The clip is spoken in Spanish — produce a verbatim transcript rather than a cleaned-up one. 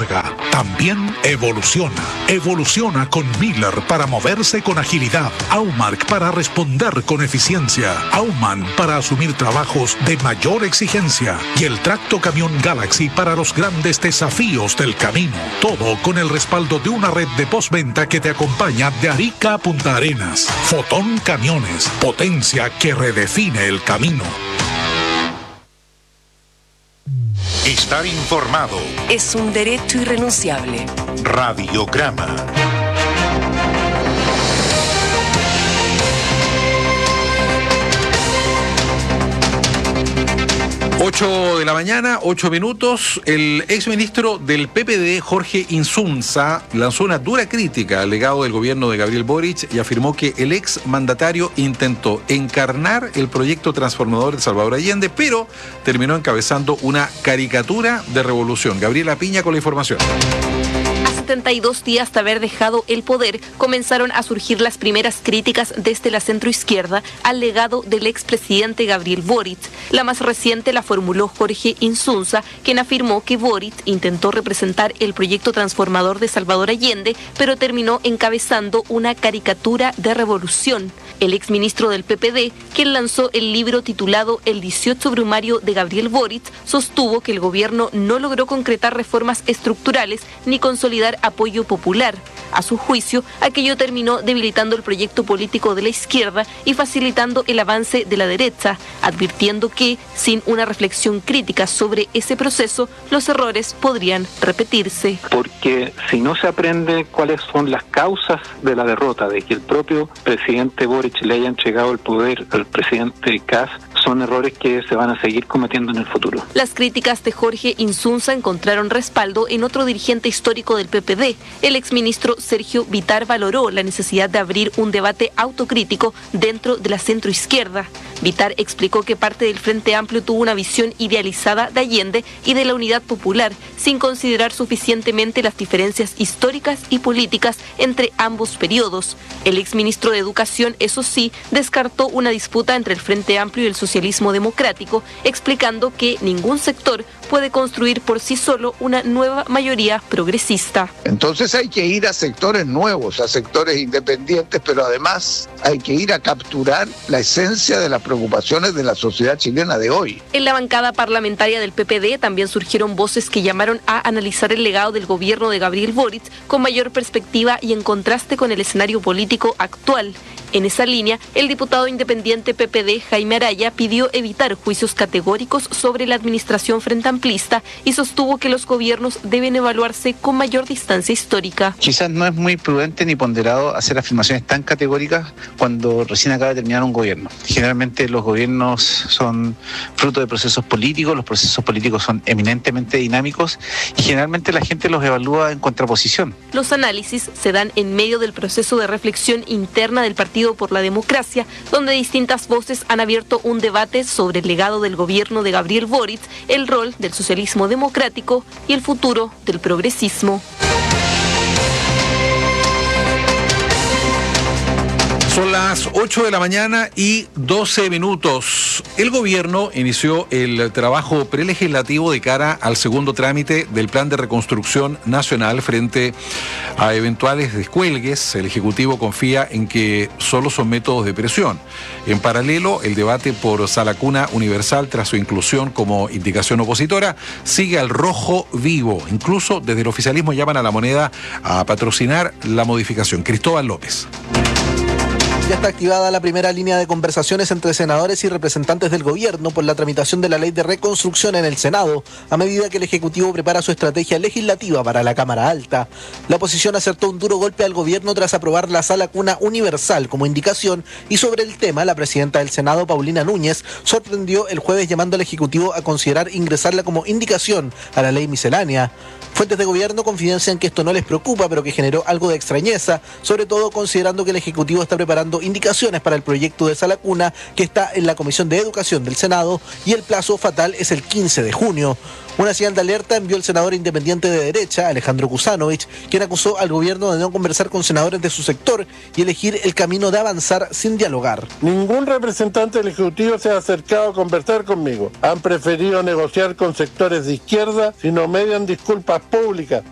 carga, también evoluciona. Evoluciona con Miller para moverse con agilidad, Aumark para responder con eficiencia, Aumann para asumir trabajos de mayor exigencia y el tracto camión Galaxy para los grandes desafíos del camino. Todo con el respaldo de una red de postventa que te acompaña de Arica a Punta Arenas. Fotón Camiones, potencia que redefine el camino. Estar informado es un derecho irrenunciable. Radiograma. ocho de la mañana, ocho minutos. El exministro del P P D, Jorge Insunza, lanzó una dura crítica al legado del gobierno de Gabriel Boric y afirmó que el exmandatario intentó encarnar el proyecto transformador de Salvador Allende, pero terminó encabezando una caricatura de revolución. Gabriela Piña con la información. setenta y dos días de haber dejado el poder, comenzaron a surgir las primeras críticas desde la centroizquierda al legado del expresidente Gabriel Boric. La más reciente la formuló Jorge Insunza, quien afirmó que Boric intentó representar el proyecto transformador de Salvador Allende, pero terminó encabezando una caricatura de revolución. El exministro del P P D, quien lanzó el libro titulado El dieciocho Brumario de Gabriel Boric, sostuvo que el gobierno no logró concretar reformas estructurales ni consolidar apoyo popular. A su juicio, aquello terminó debilitando el proyecto político de la izquierda y facilitando el avance de la derecha, advirtiendo que, sin una reflexión crítica sobre ese proceso, los errores podrían repetirse. Porque si no se aprende cuáles son las causas de la derrota, de que el propio presidente Boric le haya entregado el poder al presidente Kast, son errores que se van a seguir cometiendo en el futuro. Las críticas de Jorge Insunza encontraron respaldo en otro dirigente histórico del P P D. El exministro Sergio Bitar valoró la necesidad de abrir un debate autocrítico dentro de la centroizquierda. Bitar explicó que parte del Frente Amplio tuvo una visión idealizada de Allende y de la unidad popular, sin considerar suficientemente las diferencias históricas y políticas entre ambos periodos. El exministro de Educación, eso sí, descartó una disputa entre el Frente Amplio y el socialismo democrático, explicando que ningún sector puede construir por sí solo una nueva mayoría progresista. Entonces hay que ir a sectores nuevos, a sectores independientes, pero además hay que ir a capturar la esencia de las preocupaciones de la sociedad chilena de hoy. En la bancada parlamentaria del P P D también surgieron voces que llamaron a analizar el legado del gobierno de Gabriel Boric con mayor perspectiva y en contraste con el escenario político actual. En esa línea, el diputado independiente P P D, Jaime Araya, pidió evitar juicios categóricos sobre la administración frente amplista y sostuvo que los gobiernos deben evaluarse con mayor distancia histórica. Quizás no es muy prudente ni ponderado hacer afirmaciones tan categóricas cuando recién acaba de terminar un gobierno. Generalmente los gobiernos son fruto de procesos políticos, los procesos políticos son eminentemente dinámicos y generalmente la gente los evalúa en contraposición. Los análisis se dan en medio del proceso de reflexión interna del Partido por la Democracia, donde distintas voces han abierto un debate sobre el legado del gobierno de Gabriel Boric, el rol del socialismo democrático y el futuro del progresismo. Son las ocho de la mañana y doce minutos. El gobierno inició el trabajo prelegislativo de cara al segundo trámite del Plan de Reconstrucción Nacional frente a eventuales descuelgues. El Ejecutivo confía en que solo son métodos de presión. En paralelo, el debate por Sala Cuna Universal, tras su inclusión como indicación opositora, sigue al rojo vivo. Incluso desde el oficialismo llaman a la moneda a patrocinar la modificación. Cristóbal López. Ya está activada la primera línea de conversaciones entre senadores y representantes del gobierno por la tramitación de la ley de reconstrucción en el Senado, a medida que el Ejecutivo prepara su estrategia legislativa para la Cámara Alta. La oposición acertó un duro golpe al gobierno tras aprobar la Sala Cuna Universal como indicación y sobre el tema la presidenta del Senado, Paulina Núñez, sorprendió el jueves llamando al Ejecutivo a considerar ingresarla como indicación a la ley miscelánea. Fuentes de gobierno confidencian que esto no les preocupa, pero que generó algo de extrañeza, sobre todo considerando que el Ejecutivo está preparando indicaciones para el proyecto de Sala Cuna que está en la Comisión de Educación del Senado y el plazo fatal es el quince de junio. Una señal de alerta envió el senador independiente de derecha, Alejandro Kusanovich, quien acusó al gobierno de no conversar con senadores de su sector y elegir el camino de avanzar sin dialogar. Ningún representante del Ejecutivo se ha acercado a conversar conmigo. Han preferido negociar con sectores de izquierda si no median disculpas públicas